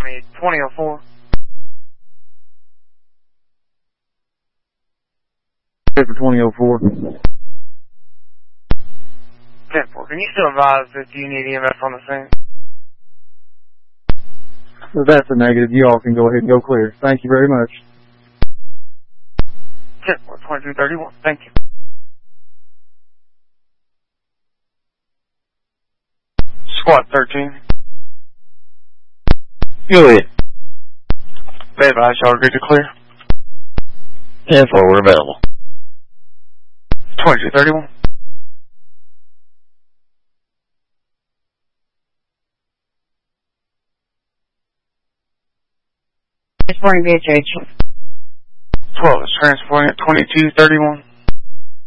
2004. Good for 2004. 10-4. Can you still advise if you need EMS on the scene? If that's a negative, you all can go ahead and go clear. Thank you very much. 10-4, 2231. Thank you. Squad 13. Go ahead. Bay advise, y'all agree to clear? 10-4, we're available. 2231. Transporting VHH. 12 is transporting at 2231.